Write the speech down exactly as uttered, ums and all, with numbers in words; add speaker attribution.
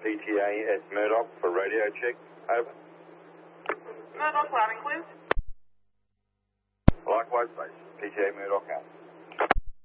Speaker 1: P T A at Murdoch for radio check. Over.
Speaker 2: Murdoch, loud and clear.
Speaker 1: Likewise, base. P T A Murdoch out.